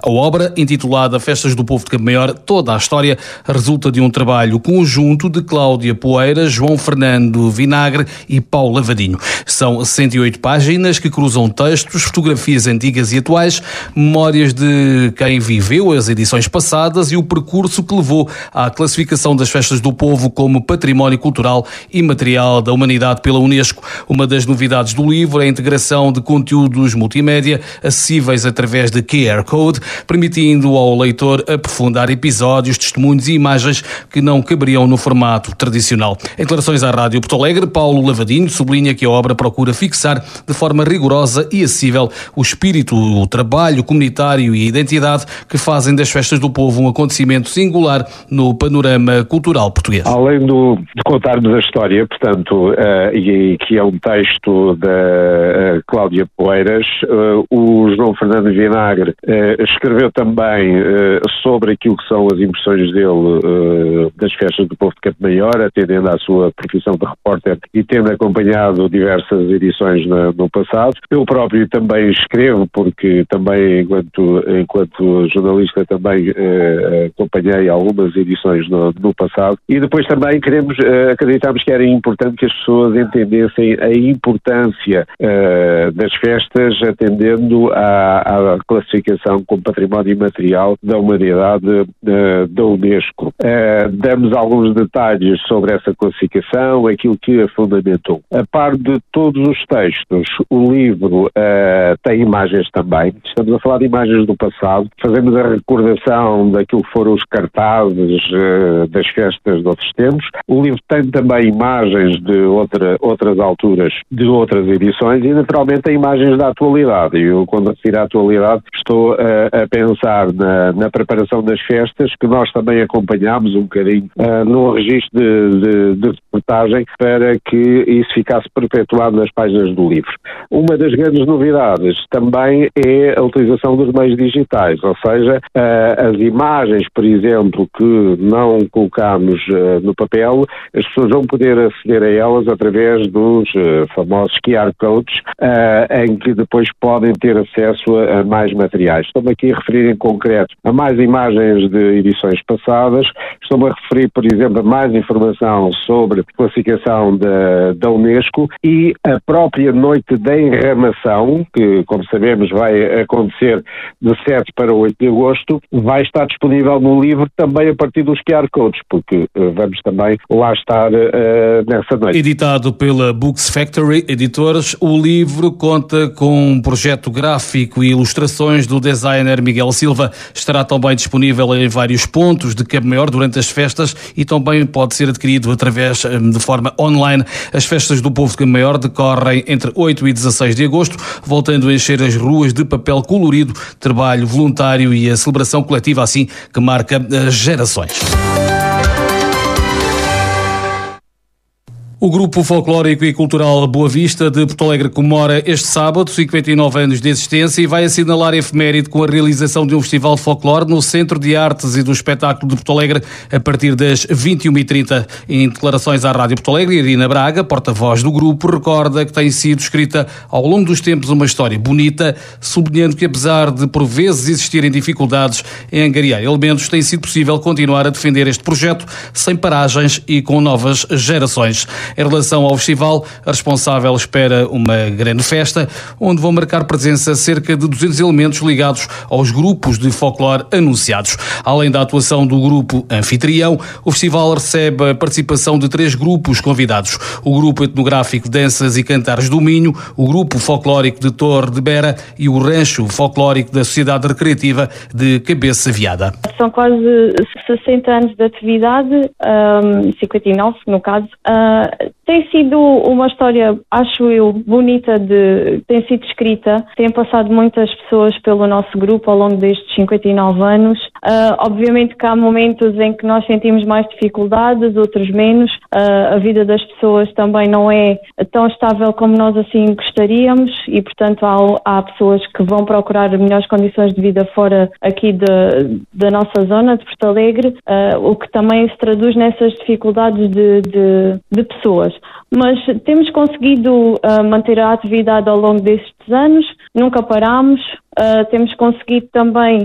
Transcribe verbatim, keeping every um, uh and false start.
A obra, intitulada Festas do Povo de Campo Maior, toda a história, resulta de um trabalho conjunto de Cláudia Poeira, João Fernando Vinagre e Paulo Lavadinho. São cento e oito páginas que cruzam textos, fotografias antigas e atuais, memórias de quem viveu as edições passadas e o percurso que levou à classificação das Festas do Povo como Património Cultural e Material da Humanidade pela Unesco. Uma das novidades do livro é a integração de conteúdos multimédia acessíveis através de Q R Code, permitindo ao leitor aprofundar episódios, testemunhos e imagens que não caberiam no formato tradicional. Em declarações à Rádio Porto Alegre, Paulo Lavadinho sublinha que a obra procura fixar de forma rigorosa e acessível o espírito, o trabalho comunitário e a identidade que fazem das Festas do Povo um acontecimento singular no panorama cultural português. Além do, de contarmos a história, portanto, uh, e, e que é um texto da uh, Cláudia Poeiras, uh, o João Fernando Vinagre uh, escreveu também uh, sobre aquilo que são as impressões dele uh, das Festas do Povo de Campo Maior, atendendo à sua profissão de repórter e tendo acompanhado diversas edições na, no passado. Eu próprio também escrevo, porque também, enquanto, enquanto jornalista, também uh, acompanhei algumas edições no, no passado. E depois também queremos, uh, acreditamos que era importante que as pessoas entendessem a importância uh, das festas, atendendo à, à classificação como Património Imaterial da Humanidade uh, da Unesco. Uh, damos alguns detalhes sobre essa classificação, aquilo que a fundamentou. A par de todos os textos, o livro uh, tem imagens também. Estamos a falar de imagens do passado. Fazemos a recordação daquilo que foram os cartazes uh, das festas de outros tempos. O livro tem também imagens de outra, outras alturas, de outras edições e, naturalmente, tem imagens da atualidade. Eu, quando refiro à atualidade, estou uh, a pensar na, na preparação das festas, que nós também acompanhámos um bocadinho uh, no registro de, de, de reportagem para que isso ficasse perpetuado nas páginas do livro. Uma das grandes novidades também é a utilização dos meios digitais, ou seja, uh, as imagens, por exemplo, que não colocámos uh, no papel, as pessoas vão poder aceder a elas através dos uh, famosos Q R Codes, uh, em que depois podem ter acesso a, a mais materiais. Estou-me aqui a referir em concreto a mais imagens de edições passadas, estou-me a referir, por exemplo, a mais informação sobre classificação da, da Unesco e a própria noite da enramação, que, como sabemos, vai acontecer de sete para oito de agosto, vai estar disponível no livro também a partir dos Q R Codes, porque uh, vamos também lá estar uh, nessa noite. Editado pela Books Factory Editores, o livro conta com um projeto gráfico e ilustrações do designer Miguel Silva. Estará também disponível em vários pontos de Campo Maior durante as festas e também pode ser adquirido através de forma online. As Festas do Povo de Campo Maior decorrem entre oito e dezasseis de agosto, voltando a encher as ruas de papel colorido, trabalho voluntário e a celebração coletiva assim que marca as gerações. O Grupo Folclórico e Cultural Boa Vista de Porto Alegre comemora este sábado cinquenta e nove anos de existência e vai assinalar a efeméride com a realização de um festival de folclore no Centro de Artes e do Espetáculo de Porto Alegre a partir das vinte e uma e trinta. Em declarações à Rádio Porto Alegre, Irina Braga, porta-voz do grupo, recorda que tem sido escrita ao longo dos tempos uma história bonita, sublinhando que apesar de por vezes existirem dificuldades em angariar elementos, tem sido possível continuar a defender este projeto sem paragens e com novas gerações. Em relação ao festival, a responsável espera uma grande festa, onde vão marcar presença cerca de duzentos elementos ligados aos grupos de folclore anunciados. Além da atuação do grupo anfitrião, o festival recebe a participação de três grupos convidados: o grupo etnográfico Danças e Cantares do Minho, o grupo folclórico de Torre de Bera e o rancho folclórico da Sociedade Recreativa de Cabeça Viada. São quase sessenta anos de atividade, um, cinquenta e nove no caso. Uh, Tem sido uma história, acho eu, bonita, de, tem sido escrita. Têm passado muitas pessoas pelo nosso grupo ao longo destes cinquenta e nove anos. Uh, obviamente que há momentos em que nós sentimos mais dificuldades, outros menos. Uh, a vida das pessoas também não é tão estável como nós assim gostaríamos e, portanto, há, há pessoas que vão procurar melhores condições de vida fora aqui de, da nossa zona, de Porto Alegre, uh, o que também se traduz nessas dificuldades de, de, de pessoas. Mas temos conseguido uh, manter a atividade ao longo destes anos, nunca paramos. Uh, temos conseguido também